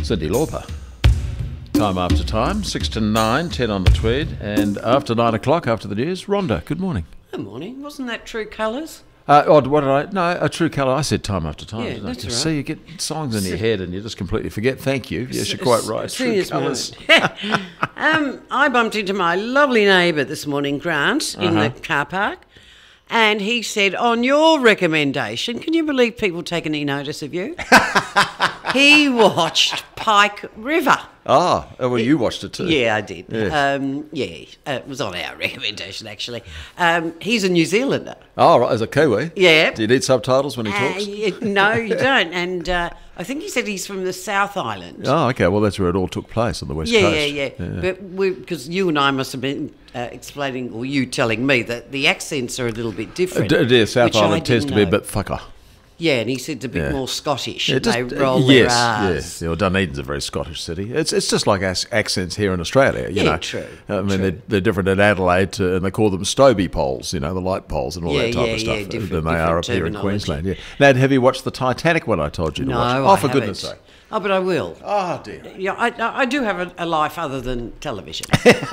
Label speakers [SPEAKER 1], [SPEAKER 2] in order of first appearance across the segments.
[SPEAKER 1] Cyndi Lauper. Time after time, 6 to 9, 10 on the Tweed, and after 9 o'clock, after the news, Rhonda, good morning.
[SPEAKER 2] Good morning. Wasn't that True Colours?
[SPEAKER 1] What did I? No, a True Colour. I said time after time.
[SPEAKER 2] Yeah,
[SPEAKER 1] didn't I?
[SPEAKER 2] that's
[SPEAKER 1] You
[SPEAKER 2] right.
[SPEAKER 1] see, you get songs in your head and you just completely forget. Thank you. Yes, you're quite right. True Colours.
[SPEAKER 2] I bumped into my lovely neighbour this morning, Grant, in the car park, and he said, on your recommendation, can you believe people take any notice of you? He watched Pike River.
[SPEAKER 1] Ah, well, you watched it too.
[SPEAKER 2] Yeah, I did.
[SPEAKER 1] Yes.
[SPEAKER 2] It was on our recommendation, actually. He's a New Zealander.
[SPEAKER 1] Oh, right, as a Kiwi.
[SPEAKER 2] Yeah.
[SPEAKER 1] Do you need subtitles when he talks?
[SPEAKER 2] No, you don't. And I think he said he's from the South Island.
[SPEAKER 1] Oh, okay. Well, that's where it all took place on the West Coast.
[SPEAKER 2] Yeah. But because you and I must have been explaining, or you telling me, that the accents are a little bit different.
[SPEAKER 1] Yeah, South
[SPEAKER 2] which I
[SPEAKER 1] Island tends to
[SPEAKER 2] didn't
[SPEAKER 1] be a
[SPEAKER 2] know.
[SPEAKER 1] bit thicker.
[SPEAKER 2] Yeah, and he said it's a bit more Scottish.
[SPEAKER 1] Yeah,
[SPEAKER 2] and they
[SPEAKER 1] just,
[SPEAKER 2] roll their
[SPEAKER 1] yes,
[SPEAKER 2] R's.
[SPEAKER 1] yes. Well, Dunedin's a very Scottish city. It's just like accents here in Australia, you know.
[SPEAKER 2] True.
[SPEAKER 1] I mean,
[SPEAKER 2] true.
[SPEAKER 1] they're different in Adelaide, and they call them Stobie poles, you know, the light poles and all that type of stuff, than they are up here in Queensland. Yeah. Now, have you watched the Titanic one I told you to watch?
[SPEAKER 2] No,
[SPEAKER 1] Oh,
[SPEAKER 2] I
[SPEAKER 1] for
[SPEAKER 2] haven't.
[SPEAKER 1] goodness sake.
[SPEAKER 2] Oh, but I will.
[SPEAKER 1] Oh, dear.
[SPEAKER 2] Yeah, I do have a life other than television.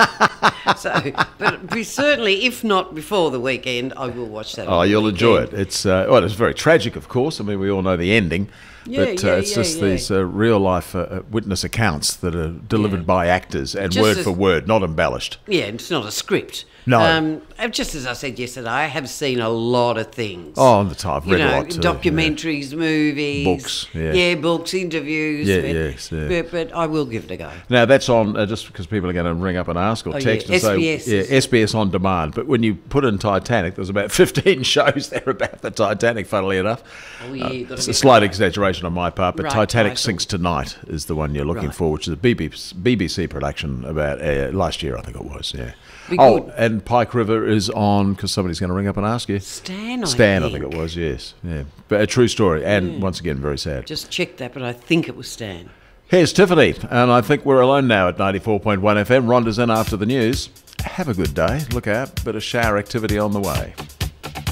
[SPEAKER 2] But certainly, if not before the weekend, I will watch that.
[SPEAKER 1] Oh,
[SPEAKER 2] on the
[SPEAKER 1] you'll enjoy
[SPEAKER 2] weekend.
[SPEAKER 1] it. It's very tragic, of course. I mean, we all know the ending. It's just these real-life witness accounts that are delivered by actors and
[SPEAKER 2] Just
[SPEAKER 1] word
[SPEAKER 2] as-
[SPEAKER 1] for word, not embellished.
[SPEAKER 2] Yeah, it's not a script.
[SPEAKER 1] No.
[SPEAKER 2] Just as I said yesterday, I have seen a lot of things.
[SPEAKER 1] Oh, on the top, I've read a lot too.
[SPEAKER 2] Documentaries, movies,
[SPEAKER 1] Books, yeah.
[SPEAKER 2] books, interviews.
[SPEAKER 1] Yeah,
[SPEAKER 2] but,
[SPEAKER 1] yes, yeah.
[SPEAKER 2] But I will give it a go.
[SPEAKER 1] Now, that's on, just because people are going to ring up and ask or text and say,
[SPEAKER 2] SBS.
[SPEAKER 1] SBS on demand. But when you put in Titanic, there's about 15 shows there about the Titanic, funnily enough.
[SPEAKER 2] Oh, yeah, you've got to
[SPEAKER 1] It's
[SPEAKER 2] get
[SPEAKER 1] a slight
[SPEAKER 2] right.
[SPEAKER 1] exaggeration on my part, but
[SPEAKER 2] Right
[SPEAKER 1] Titanic
[SPEAKER 2] title.
[SPEAKER 1] Sinks Tonight is the one you're looking
[SPEAKER 2] Right.
[SPEAKER 1] for, which is a BBC production about last year, I think it was, yeah.
[SPEAKER 2] Be
[SPEAKER 1] Oh,
[SPEAKER 2] good.
[SPEAKER 1] and Pike River is on, because somebody's going to ring up and ask you.
[SPEAKER 2] Stan,
[SPEAKER 1] I think it was, yes. Yeah. But a true story, and once again, very sad.
[SPEAKER 2] Just checked that, but I think it was Stan.
[SPEAKER 1] Here's Tiffany, and I think we're alone now at 94.1 FM. Rhonda's in after the news. Have a good day. Look out, bit of shower activity on the way.